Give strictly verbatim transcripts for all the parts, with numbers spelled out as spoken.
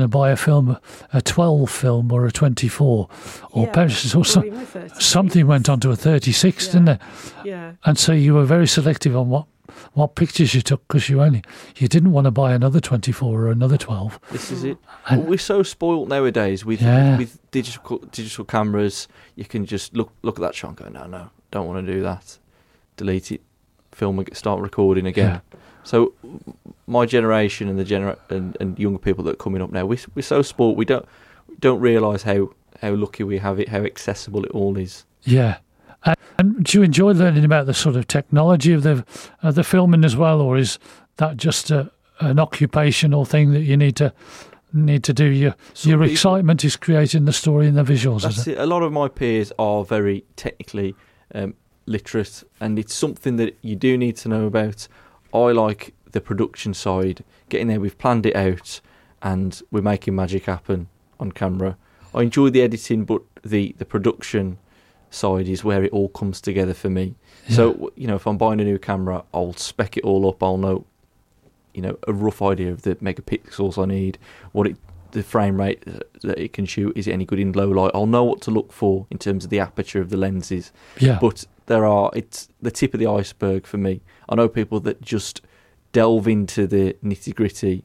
to buy a film, a twelve film or a twenty-four, or Yeah, perhaps or or so, even a thirty-six. something went on to a thirty-six, Yeah. didn't it? Yeah. And so you were very selective on what, what pictures you took, because you only you didn't want to buy another twenty-four or another twelve. This is it. And- We're so spoilt nowadays with Yeah. with digital digital cameras. You can just look look at that shot and go, no, no, don't want to do that. Delete it. Film and start recording again. Yeah. So my generation and the genera- and, and younger people that are coming up now, we we're so spoilt. We don't we don't realise how how lucky we have it, how accessible it all is. Yeah. And, and do you enjoy learning about the sort of technology of the of the filming as well, or is that just a, an occupational thing that you need to need to do? Your Some your people- excitement is creating the story and the visuals, That's is it? it. A lot of my peers are very technically um, literate, and it's something that you do need to know about. I like the production side, getting there. We've planned it out, and we're making magic happen on camera. I enjoy the editing, but the, the production side is where it all comes together for me. Yeah. So, you know, if I'm buying a new camera, I'll spec it all up. I'll know, you know, a rough idea of the megapixels I need, what it, the frame rate that it can shoot. Is it any good in low light? I'll know what to look for in terms of the aperture of the lenses. Yeah. But there are, it's the tip of the iceberg for me. I know people that just delve into the nitty gritty,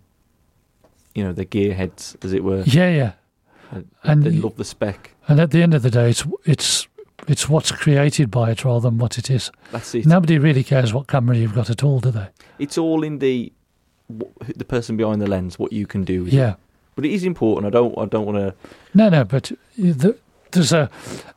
you know, the gearheads, as it were. Yeah, yeah. And, And they you- love the spec. And at the end of the day, it's it's it's what's created by it rather than what it is. That's it. Nobody really cares what camera you've got at all, do they? It's all in the wh- the person behind the lens, what you can do with Yeah. it. But it is important. I don't. I don't want to. No, no, but the, there's a.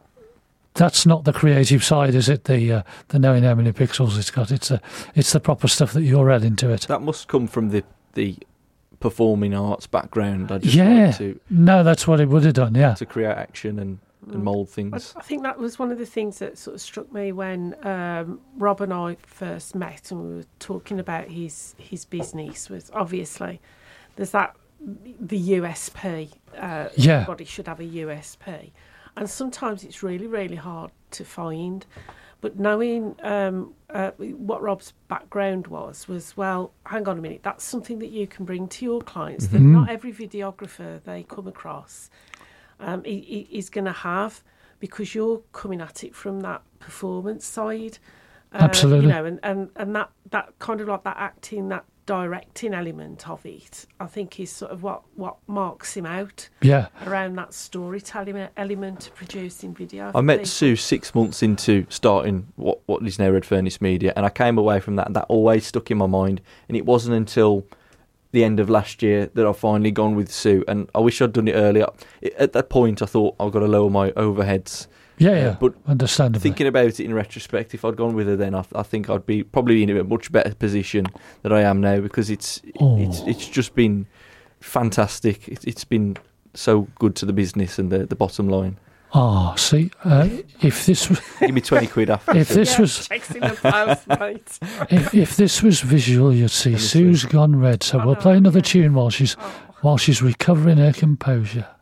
That's not the creative side, is it? The uh, the knowing how many pixels it's got. It's a, it's the proper stuff that you're adding to it. That must come from the the performing arts background. I just Yeah. like to No, that's what it would have done. Yeah. to create action and, and mould I, things. I think that was one of the things that sort of struck me when um, Rob and I first met, and we were talking about his his business. Was obviously there's that the U S P. Uh, Yeah. Everybody should have a U S P, and sometimes it's really really hard to find. But knowing um, uh, what Rob's background was, was, well, hang on a minute, that's something that you can bring to your clients that Mhm. not every videographer they come across um, i- i- is going to have, because you're coming at it from that performance side. Uh, Absolutely. You know, and, and, and that, that kind of like that acting, that directing element of it, I think is sort of what, what marks him out Yeah. around that storytelling element of producing video. I for met people. Sue six months into starting what what is now Red Furnace Media, and I came away from that, and that always stuck in my mind. And it wasn't until the end of last year that I've finally gone with Sue, and I wish I'd done it earlier. It, at that point, I thought I've got to lower my overheads. Yeah, Uh, yeah. but Understandably. Thinking about it in retrospect, if I'd gone with her then, I, I think I'd be probably in a much better position than I am now, because it's Oh. it's it's just been fantastic. It, it's been so good to the business and the, the bottom line. Ah, see, uh, if this was Give me twenty quid after. if this Yeah, was checks in the post, mate. if, if this was visual, you'd see Honestly. Sue's gone red. So I we'll know, play another yeah. tune while she's Oh. while she's recovering her composure.